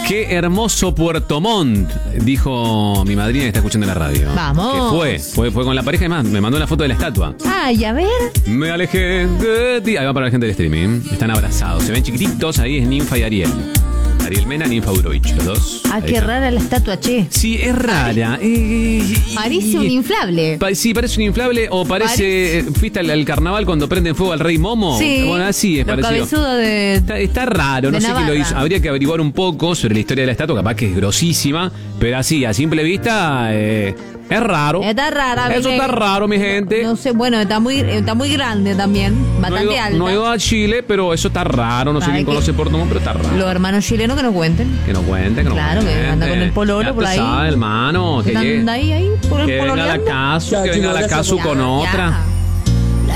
Qué hermoso Puerto Montt, dijo mi madrina que está escuchando la radio. Vamos. Que fue con la pareja y más, me mandó una foto de la estatua. Ay, a ver. Me alejé de ti. Ahí va para la gente del streaming. Están abrazados. Se ven chiquititos. Ahí es Ninfa y Ariel. Ariel Mena, Ninfa Urovich, los dos. Ah, Ahí qué está. rara la estatua, che. Sí, es rara. Parece un inflable. Sí, parece un inflable o parece... ¿Fuiste al carnaval cuando prenden fuego al Rey Momo? Sí. Bueno, así es Lo parecido. cabezudo de... Está raro, no de sé quién lo Navarra. hizo. Habría que averiguar un poco sobre la historia de la estatua, capaz que es grosísima, pero así, a simple vista, es raro. Está rara. Eso está raro, mi gente. No sé, bueno, está muy grande también. Bastante alta. No he ido a Chile, pero eso está raro. No sé ¿Sabe quién qué? conoce Puerto Montt, pero está raro. Los hermanos chilenos que nos cuenten. Que no cuente, que no Claro, cuente. que anda con el pololo Ya por tú ahí. sabes, hermano. Que ¿Anda ahí por el venga la pololeando? Casu, que venga la Casu con otra. Ya.